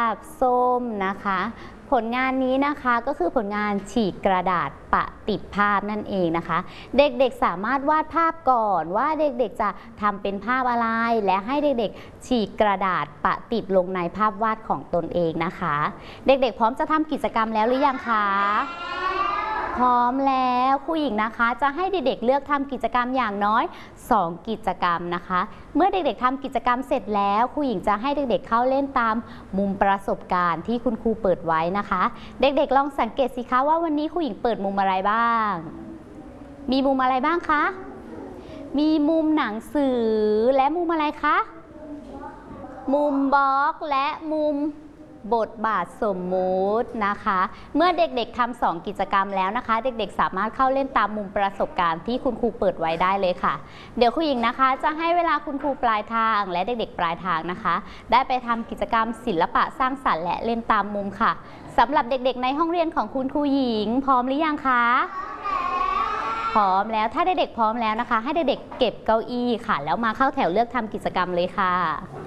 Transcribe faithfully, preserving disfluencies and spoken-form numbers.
พส้มนะคะผลงานนี้นะคะก็คือผลงานฉีกกระดาษปะติดภาพนั่นเองนะคะเด็กๆสามารถวาดภาพก่อนว่าเด็กๆจะทำเป็นภาพอะไรและให้เด็กๆฉีกกระดาษปะติดลงในภาพวาดของตนเองนะคะเด็กๆพร้อมจะทำกิจกรรมแล้วหรือยังคะพร้อมแล้วครูหญิงนะคะจะให้เด็กๆเลือกทำกิจกรรมอย่างน้อยสองกิจกรรมนะคะเมื่อเด็กๆทำกิจกรรมเสร็จแล้วครูหญิงจะให้เด็กๆเข้าเล่นตามมุมประสบการณ์ที่คุณครูเปิดไว้นะคะเด็กๆลองสังเกตสิคะว่าวันนี้ครูหญิงเปิดมุมอะไรบ้างมีมุมอะไรบ้างคะมีมุมหนังสือและมุมอะไรคะมุมบล็อกและมุมบทบาทสมมุตินะคะเมื่อเด็กๆทำสองกิจกรรมแล้วนะคะเด็กๆสามารถเข้าเล่นตามมุมประสบการณ์ที่คุณครูเปิดไว้ได้เลยค่ะเดี๋ยวครูหญิงนะคะจะให้เวลาคุณครูปลายทางและเด็กๆปลายทางนะคะได้ไปทำกิจกรรมศิลปะสร้างสรรค์และเล่นตามมุมค่ะสำหรับเด็กๆในห้องเรียนของคุณครูหญิงพร้อมหรือยังคะพร้อมแล้วถ้าเด็กๆพร้อมแล้วนะคะให้เด็กๆเก็บเก้าอี้ค่ะแล้วมาเข้าแถวเลือกทำกิจกรรมเลยค่ะ